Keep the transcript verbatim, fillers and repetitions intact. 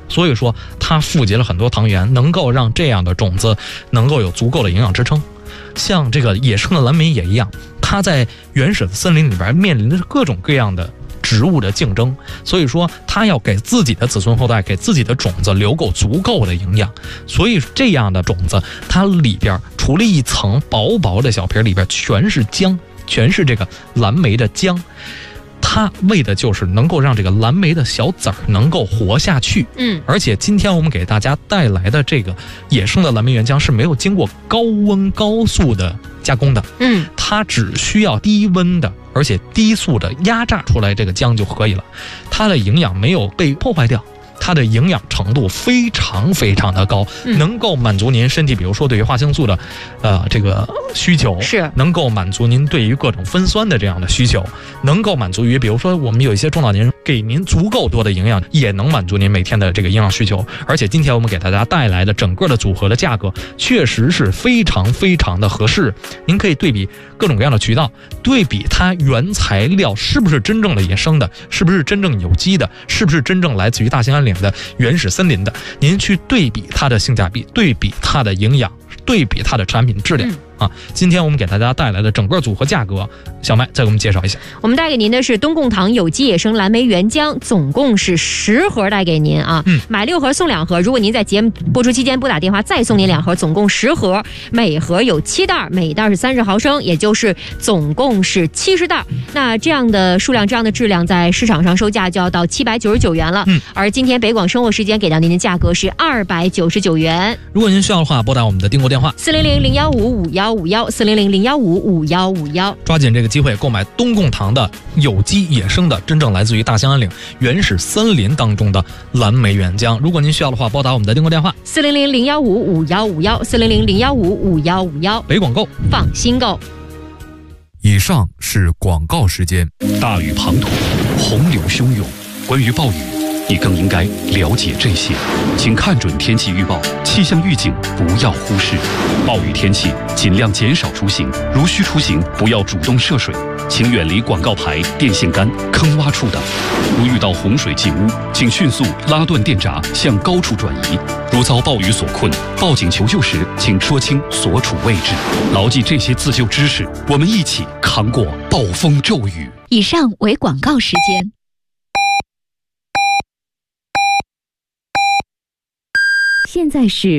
所以说它富集了很多糖原，能够让这样的种子能够有足够的营养支撑。像这个野生的蓝莓也一样，它在原始的森林里边面临着各种各样的植物的竞争，所以说它要给自己的子孙后代，给自己的种子留够足够的营养。所以这样的种子，它里边除了一层薄薄的小皮，里边全是浆，全是这个蓝莓的浆。它为的就是能够让这个蓝莓的小籽儿能够活下去。 嗯， 而且今天我们给大家带来的这个野生的蓝莓原浆是没有经过高温高速的加工的。 嗯， 它只需要低温的而且低速的压榨出来这个浆就可以了，它的营养没有被破坏掉，它的营养程度非常非常的高， 嗯、 能够满足您身体比如说对于花青素的呃这个需求， 是能够满足您对于各种酚酸的这样的需求，能够满足于比如说我们有一些中老年人给您足够多的营养，也能满足您每天的这个营养需求。而且今天我们给大家带来的整个的组合的价格确实是非常非常的合适，您可以对比各种各样的渠道，对比它原材料是不是真正的野生的，是不是真正有机的，是不是真正来自于大兴安岭的原始森林的，您去对比它的性价比，对比它的营养，对比它的产品质量、嗯、啊！今天我们给大家带来的整个组合价格，小麦再给我们介绍一下。 我们带给您的是东贡堂有机野生蓝莓原浆，总共是十盒带给您啊， 嗯， 买六盒送两盒。如果您在节目播出期间拨打电话，再送您两盒，总共十盒，每盒有七袋，每袋是三十毫升，也就是总共是七十袋。那这样的数量，这样的质量，在市场上售价就要到七百九十九元了。 嗯， 而今天北广生活时间给到您的价格是二百九十九元。 如果您需要的话，拨打我们的订购电话四零零零幺五五幺五幺四零零零幺五五幺五幺， 抓紧这个机会购买东贡堂的有机野生的，真正来自于大兴安岭原始森林当中的蓝莓原浆。如果您需要的话，拨打我们的订购电话四零零零幺五五幺五幺四零零零幺五五幺五幺， 北广购， 放心购。 以上是广告时间。 大雨滂沱，洪流汹涌，关于暴雨你更应该了解这些，请看准天气预报，气象预警不要忽视。暴雨天气尽量减少出行，如需出行不要主动涉水，请远离广告牌、电线杆、坑洼处等。如遇到洪水进屋，请迅速拉断电闸，向高处转移。如遭暴雨所困，报警求救时，请说清所处位置。牢记这些自救知识，我们一起扛过暴风骤雨。 以上为广告时间。现在是